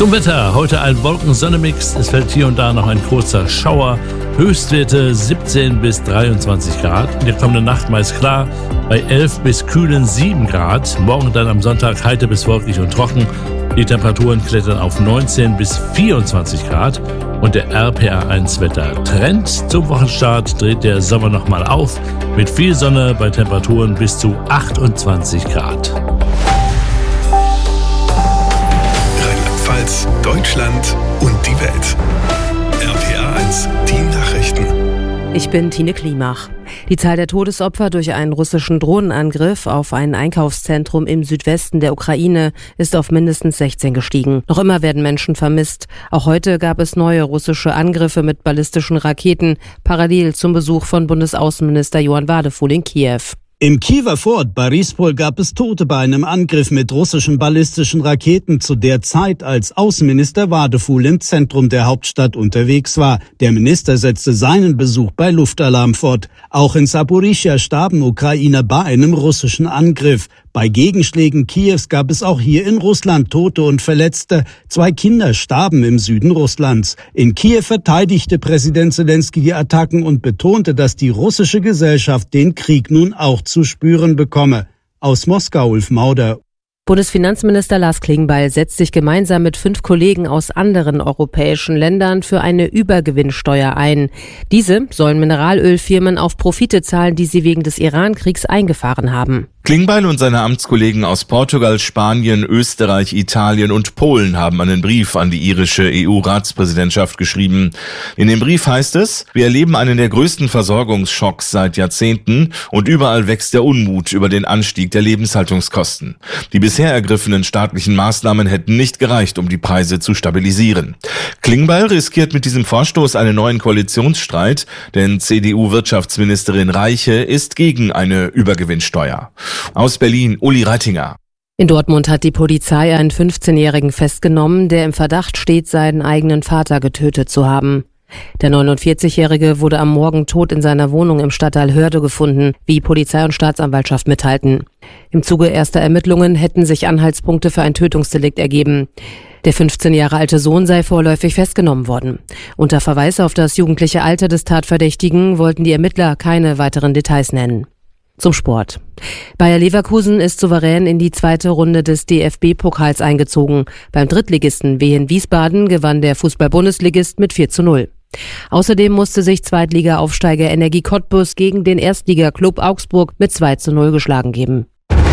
Zum Wetter. Heute ein Wolken-Sonne-Mix. Es fällt hier und da noch ein kurzer Schauer. Höchstwerte 17 bis 23 Grad. In der kommenden Nacht meist klar bei 11 bis kühlen 7 Grad. Morgen dann am Sonntag heiter bis wolkig und trocken. Die Temperaturen klettern auf 19 bis 24 Grad. Und der RPR1-Wetter-Trend zum Wochenstart dreht der Sommer nochmal auf. Mit viel Sonne bei Temperaturen bis zu 28 Grad. Rheinland-Pfalz, Deutschland und die Welt. RPR1, die Nachrichten. Ich bin Tine Klimach. Die Zahl der Todesopfer durch einen russischen Drohnenangriff auf ein Einkaufszentrum im Südwesten der Ukraine ist auf mindestens 16 gestiegen. Noch immer werden Menschen vermisst. Auch heute gab es neue russische Angriffe mit ballistischen Raketen, parallel zum Besuch von Bundesaußenminister Johann Wadefuhl in Kiew. Im Kiewer Vorort Borispol gab es Tote bei einem Angriff mit russischen ballistischen Raketen zu der Zeit, als Außenminister Wadefuhl im Zentrum der Hauptstadt unterwegs war. Der Minister setzte seinen Besuch bei Luftalarm fort. Auch in Saporischschja starben Ukrainer bei einem russischen Angriff. Bei Gegenschlägen Kiews gab es auch hier in Russland Tote und Verletzte. 2 Kinder starben im Süden Russlands. In Kiew verteidigte Präsident Selenskyj die Attacken und betonte, dass die russische Gesellschaft den Krieg nun auch zu spüren bekomme. Aus Moskau, Ulf Mauder. Bundesfinanzminister Lars Klingbeil setzt sich gemeinsam mit 5 Kollegen aus anderen europäischen Ländern für eine Übergewinnsteuer ein. Diese sollen Mineralölfirmen auf Profite zahlen, die sie wegen des Iran-Kriegs eingefahren haben. Klingbeil und seine Amtskollegen aus Portugal, Spanien, Österreich, Italien und Polen haben einen Brief an die irische EU-Ratspräsidentschaft geschrieben. In dem Brief heißt es: Wir erleben einen der größten Versorgungsschocks seit Jahrzehnten und überall wächst der Unmut über den Anstieg der Lebenshaltungskosten. Die bisher ergriffenen staatlichen Maßnahmen hätten nicht gereicht, um die Preise zu stabilisieren. Klingbeil riskiert mit diesem Vorstoß einen neuen Koalitionsstreit, denn CDU-Wirtschaftsministerin Reiche ist gegen eine Übergewinnsteuer. Aus Berlin, Uli Reitinger. In Dortmund hat die Polizei einen 15-Jährigen festgenommen, der im Verdacht steht, seinen eigenen Vater getötet zu haben. Der 49-Jährige wurde am Morgen tot in seiner Wohnung im Stadtteil Hörde gefunden, wie Polizei und Staatsanwaltschaft mitteilten. Im Zuge erster Ermittlungen hätten sich Anhaltspunkte für ein Tötungsdelikt ergeben. Der 15 Jahre alte Sohn sei vorläufig festgenommen worden. Unter Verweis auf das jugendliche Alter des Tatverdächtigen wollten die Ermittler keine weiteren Details nennen. Zum Sport. Bayer Leverkusen ist souverän in die zweite Runde des DFB-Pokals eingezogen. Beim Drittligisten Wien Wiesbaden gewann der Fußball-Bundesligist mit 4:0. Außerdem musste sich Zweitliga-Aufsteiger Energie Cottbus gegen den Erstligaklub Augsburg mit 2:0 geschlagen geben.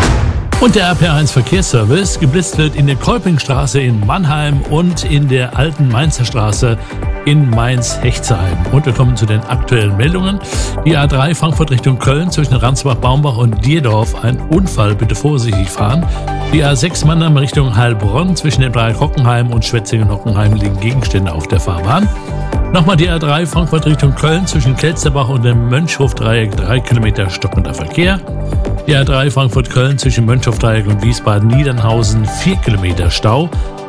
Und der RPR1 Verkehrsservice. Geblitzt wird in der Kolpingstraße in Mannheim und in der Alten Mainzer Straße in Mainz-Hechtsheim. Und wir kommen zu den aktuellen Meldungen. Die A3 Frankfurt Richtung Köln zwischen Ransbach-Baumbach und Dierdorf. Ein Unfall, bitte vorsichtig fahren. Die A6 Mannheim Richtung Heilbronn zwischen dem Dreieck Hockenheim und Schwetzingen-Hockenheim liegen Gegenstände auf der Fahrbahn. Nochmal die A3 Frankfurt Richtung Köln zwischen Kelsterbach und dem Mönchhof-Dreieck 3 Kilometer stockender Verkehr. Die A3 Frankfurt-Köln zwischen Mönchhof-Dreieck und Wiesbaden-Niedernhausen 4 Kilometer Stau.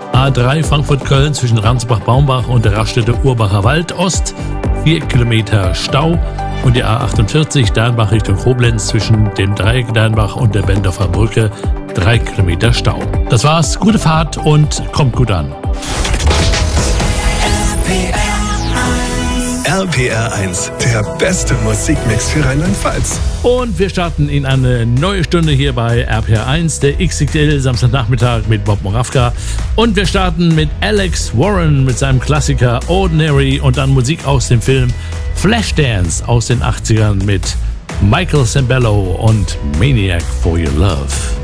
A3 Frankfurt-Köln zwischen Ransbach-Baumbach und der Raststätte Urbacher Wald Ost 4 Kilometer Stau. Und die A48 Dernbach Richtung Koblenz zwischen dem Dreieck Dernbach und der Bendorfer Brücke 3 Kilometer Stau. Das war's, gute Fahrt und kommt gut an. RPR1, der beste Musikmix für Rheinland-Pfalz. Und wir starten in eine neue Stunde hier bei RPR1, der XXL Samstagnachmittag mit Bob Moravka. Und wir starten mit Alex Warren mit seinem Klassiker Ordinary und dann Musik aus dem Film Flashdance aus den 80ern mit Michael Sembello und Maniac for Your Love.